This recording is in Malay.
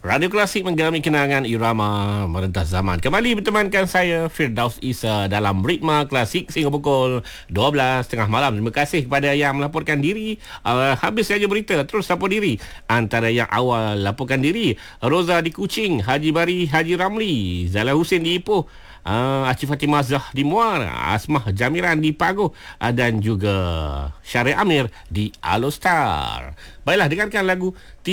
Radio Klasik menggalami kenangan irama merentas zaman. Kembali bertemankan saya Firdaus Isa dalam Ritma Klasik sehingga pukul 12.30 malam. Terima kasih kepada yang melaporkan diri. Habis saja berita terus lapor diri. Antara yang awal laporkan diri, Roza di Kuching, Haji Bari Haji Ramli, Zala Hussein di Ipoh, Acif Fatimah Zah di Muar, Asmah Jamiran di Pagoh, dan juga Syarif Amir di Alostar. Baiklah, dengarkan lagu